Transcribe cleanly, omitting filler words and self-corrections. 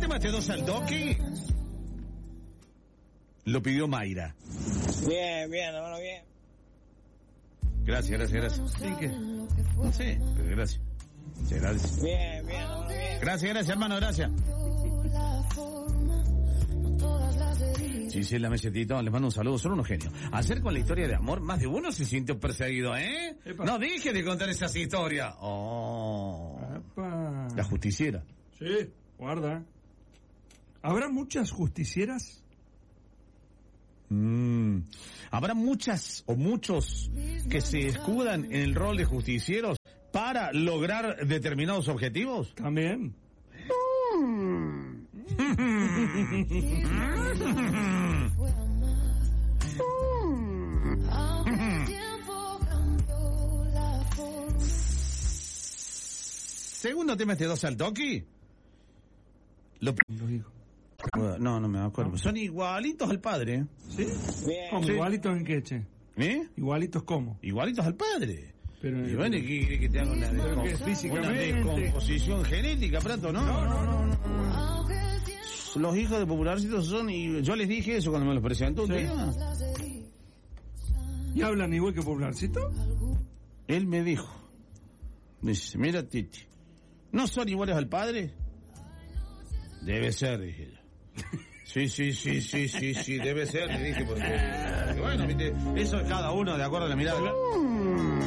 tema te dos al toque. Lo pidió Mayra. Bien, hermano, bien. Gracias. ¿Sí qué? No sé, pero gracias. Muchas gracias. Bien, hermano, bien. Gracias, hermano, gracias. Gisela Mesetito, les mando un saludo, son unos genios. Ayer con la historia de amor, más de uno se sintió perseguido, ¿eh? Epa. No dije de contar esas historias. Oh. Epa. La justiciera. Sí, guarda. ¿Habrá muchas justicieras? Habrá muchas o muchos que se escudan en el rol de justicieros para lograr determinados objetivos. También. Segundo tema este dos al toque. Lo digo. No me acuerdo. Son igualitos al padre. ¿Sí? Bien. ¿Cómo? Sí. ¿Igualitos en qué, che? ¿Eh? ¿Igualitos cómo? Igualitos al padre. Pero, Y bueno, ¿qué quiere que te haga una, Pero que una físicamente. descomposición genética, Prato? No. Los hijos de Popularcitos son, y yo les dije eso cuando me los presentó un Sí. día. ¿Y hablan igual que Popularcito? Él me dijo, dice, mira Titi, ¿no son iguales al padre? Debe ser, dije yo. Sí, debe ser, le dije, porque bueno, viste, eso es cada uno de acuerdo a la mirada.